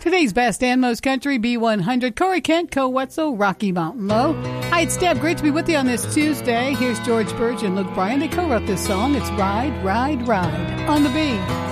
Today's best and most country, B100, Corey Kent, Co Wetzel, Rocky Mountain Low. Hi, it's Deb. Great to be with you on this Tuesday. Here's George Burge and Luke Bryan. They co-wrote this song. It's Ride, Ride, Ride on the B.